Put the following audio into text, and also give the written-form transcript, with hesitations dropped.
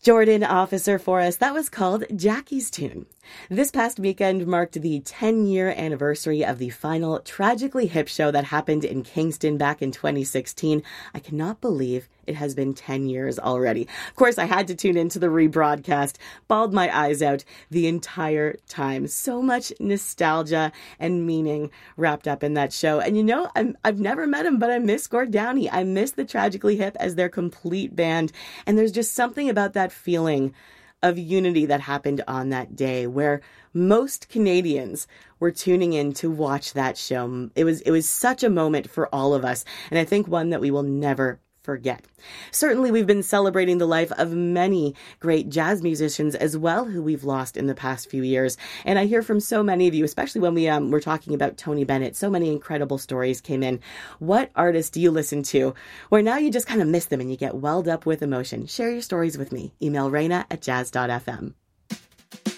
Jordan Officer for us. That was called Jackie's Tune. This past weekend marked the 10-year anniversary of the final Tragically Hip show that happened in Kingston back in 2016. I cannot believe it has been 10 years already. Of course, I had to tune into the rebroadcast, bawled my eyes out the entire time. So much nostalgia and meaning wrapped up in that show. And you know, I've never met him, but I miss Gord Downey. I miss the Tragically Hip as their complete band. And there's just something about that feeling of unity that happened on that day where most Canadians were tuning in to watch that show. It was such a moment for all of us, and I think one that we will never forget. Certainly, we've been celebrating the life of many great jazz musicians as well who we've lost in the past few years. And I hear from so many of you, especially when we were talking about Tony Bennett, so many incredible stories came in. What artists do you listen to where now you just kind of miss them and you get welled up with emotion? Share your stories with me. Email Raina@jazz.fm.